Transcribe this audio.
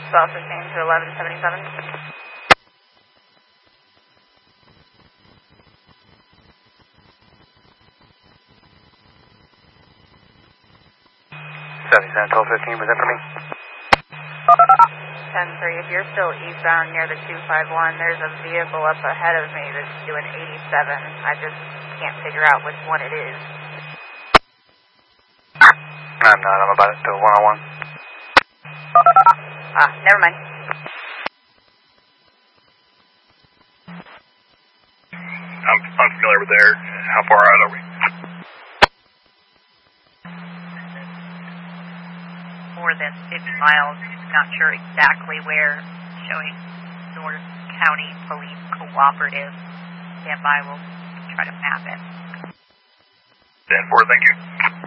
Spell sustained to 1177. 1215, present for me. 10-3, if you're still eastbound near the 251, there's a vehicle up ahead of me that's doing 87. I just can't figure out which one it is. I'm not, I'm about to 101. Never mind. I'm unfamiliar with there. How far out are we? More than 50 miles, not sure exactly where, showing North County Police Cooperative. Stand by, we'll try to map it. 10-4, thank you.